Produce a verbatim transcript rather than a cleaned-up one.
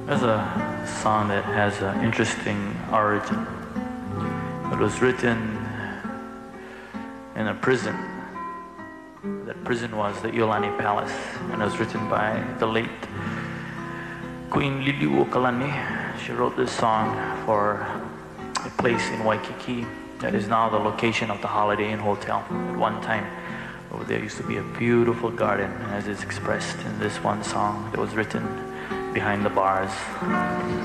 There's a song that has an interesting origin. It was written in a prison. That prison was the Iolani Palace, and it was written by the late Queen Liliuokalani. She wrote this song for a place in Waikiki that is now the location of the Holiday Inn Hotel. At one time, over there used to be a beautiful garden, as is expressed in this one song that was written behind the bars.